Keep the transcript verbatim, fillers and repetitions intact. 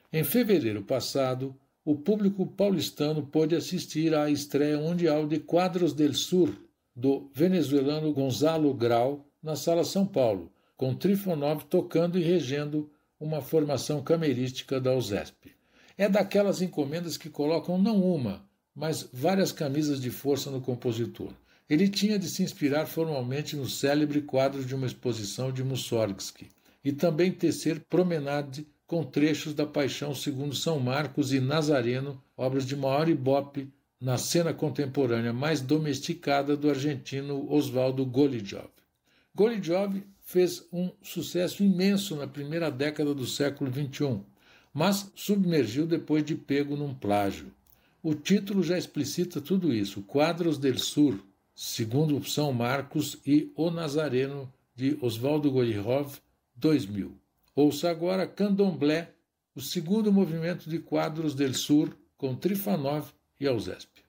Em fevereiro passado, o público paulistano pôde assistir à estreia mundial de Quadros del Sur, do venezuelano Gonzalo Grau, na Sala São Paulo, com Trifonov tocando e regendo uma formação camerística da USESP. É daquelas encomendas que colocam não uma, mas várias camisas de força no compositor. Ele tinha de se inspirar formalmente no célebre quadro de uma exposição de Mussorgsky, e também tecer promenade com trechos da Paixão segundo São Marcos e Nazareno, obras de maior ibope na cena contemporânea mais domesticada do argentino Osvaldo Golijov. Golijov fez um sucesso imenso na primeira década do século vinte e um, mas submergiu depois de pego num plágio. O título já explicita tudo isso, Quadros del Sur, segundo São Marcos e O Nazareno, de Osvaldo Golijov, dois mil. Ouça agora Candomblé, o segundo movimento de Quadros del Sur, com Trifonov e a USESP.